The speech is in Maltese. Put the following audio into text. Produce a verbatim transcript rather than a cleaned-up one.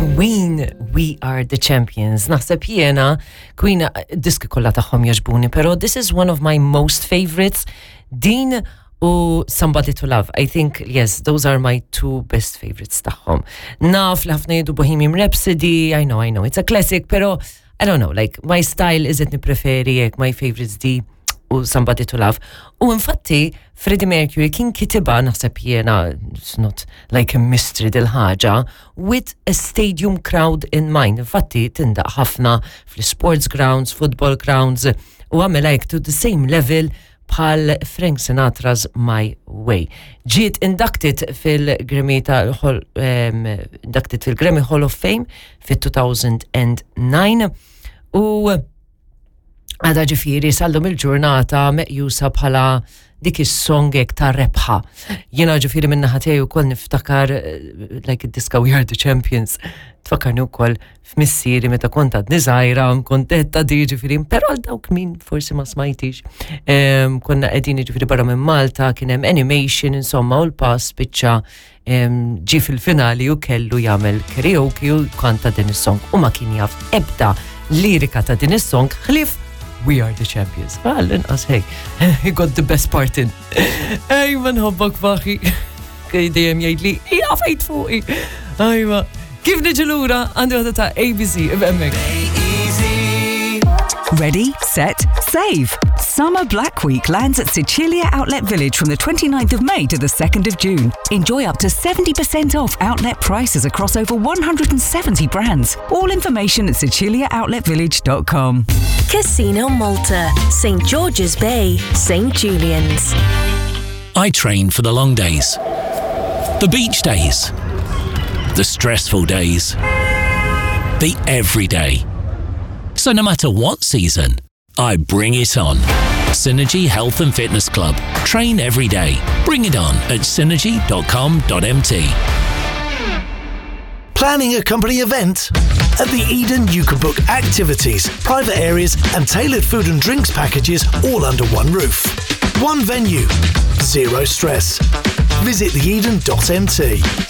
Queen, We Are The Champions. Naħseb jiena, Queen, diski kollha tagħhom jaġbuni, pero this is one of my most favorites. Din u Somebody to Love. I think, yes, those are my two best favorites tagħhom. Naf li ħafna jgħidu Bohemian Rhapsody, I know, I know, it's a classic, pero I don't know, like, my style isn't nipreferi jek, my favorites di u Somebody to Love. U infatti, Freddie Mercury kien kitiba, naħseb jiena, it's not like a mystery dil-ħaġa, with a stadium crowd in mind. Infatti, tindaq ħafna fl-sports grounds, football grounds, u għamela like to the same level bħal Frank Sinatra's My Way. Ġiet inducted fil-Grammy um, inducted fil-Grammy Hall of Fame fil-two thousand nine u għada ġifiri saldum il-ġurnata meqjusa bħala dik is-songek ta' rebħa. Jena ġifiri minna ħatej u koll niftakar like id-diska We Are The Champions. Tfakarni u koll f'missieri meta kont għadni żgħira, kontetta di ġifiri, però għal dawk min forsi ma smajtix. Um, konna qegħdin ġifiri barra minn Malta, kien hemm animation insomma u l-pass spiċċa um, ġi fil-finali u kellu jagħmel karaoke u kanta din is-song u ma kien jaf ebda lirika ta' din is-song ħlif We Are The Champions. Għal, inqas, hey, he got the best part in. Ej, man hobbok faħi. Kaj dejjem jgħidli, ija fejt fuqi. Ajma, kif niġilura għandu għadha ta' A B C, b'emmek. Ready, set, save. Summer Black Week lands at Sicilia Outlet Village from the twenty-ninth of May to the second of June. Enjoy up to seventy percent off outlet prices across over one hundred seventy brands. All information at sicilia outlet village dot com. Casino Malta, Saint George's Bay, Saint Julian's. I train for the long days, the beach days, the stressful days, the everyday. So no matter what season, I bring it on. Synergy Health and Fitness Club. Train every day. Bring it on at synergy dot com dot m t. Planning a company event? At the Eden, you can book activities, private areas, and tailored food and drinks packages all under one roof. One venue, zero stress. Visit the eden dot m t.